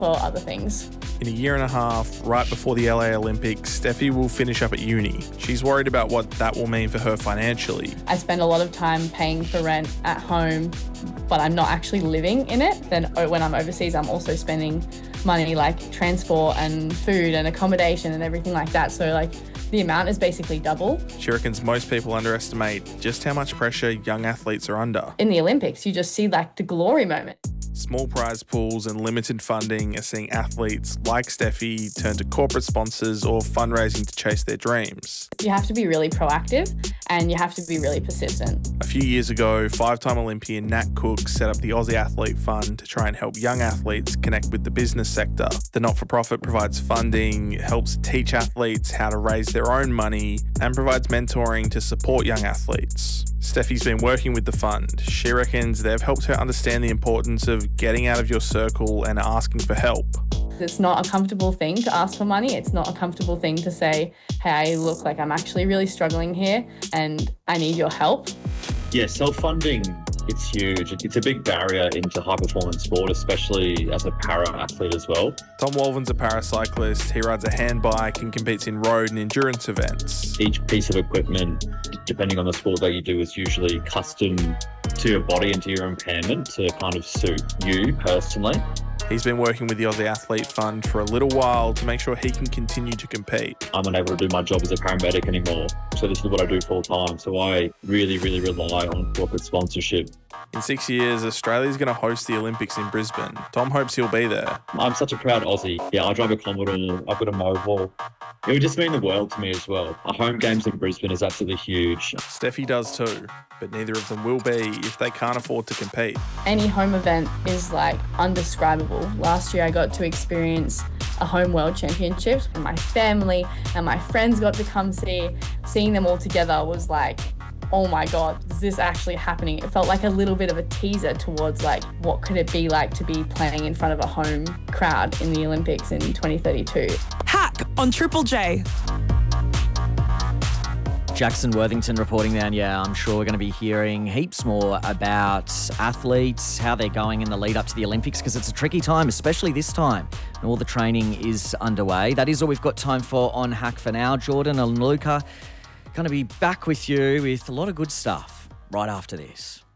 for other things. In a year and a half, right before the LA Olympics, Steffi will finish up at uni. She's worried about what that will mean for her financially. I spend a lot of time paying for rent at home, but I'm not actually living in it. Then when I'm overseas, I'm also spending money like transport and food and accommodation and everything like that. So like the amount is basically double. She reckons most people underestimate just how much pressure young athletes are under. In the Olympics, you just see like the glory moment. Small prize pools and limited funding are seeing athletes like Steffi turn to corporate sponsors or fundraising to chase their dreams. You have to be really proactive and you have to be really persistent. A few years ago, five-time Olympian Nat Cook set up the Aussie Athlete Fund to try and help young athletes connect with the business sector. The not-for-profit provides funding, helps teach athletes how to raise their own money, and provides mentoring to support young athletes. Steffi's been working with the fund. She reckons they've helped her understand the importance of getting out of your circle and asking for help. It's not a comfortable thing to ask for money. It's not a comfortable thing to say, hey, look, like I'm actually really struggling here and I need your help. Yeah, self-funding, it's huge. It's a big barrier into high-performance sport, especially as a para-athlete as well. Tom Walvin's a paracyclist. He rides a handbike and competes in road and endurance events. Each piece of equipment, depending on the sport that you do, is usually custom to your body and to your impairment to kind of suit you personally. He's been working with the Aussie Athlete Fund for a little while to make sure he can continue to compete. I'm unable to do my job as a paramedic anymore, so this is what I do full time. So I really rely on corporate sponsorship. In 6 years, Australia's going to host the Olympics in Brisbane. Tom hopes he'll be there. I'm such a proud Aussie. Yeah, I drive a Commodore, I've got a Mobile. It would just mean the world to me as well. Our home games in Brisbane is absolutely huge. Steffi does too, but neither of them will be if they can't afford to compete. Any home event is like undescribable. Last year I got to experience a home world championships and my family and my friends got to come see. Seeing them all together was like, oh my God, is this actually happening? It felt like a little bit of a teaser towards like what could it be like to be playing in front of a home crowd in the Olympics in 2032. Hack on Triple J. Jackson Worthington reporting there, and yeah, I'm sure we're going to be hearing heaps more about athletes, how they're going in the lead up to the Olympics, because it's a tricky time, especially this time, and all the training is underway. That is all we've got time for on Hack for now. Jordan and Luca going to be back with you with a lot of good stuff right after this.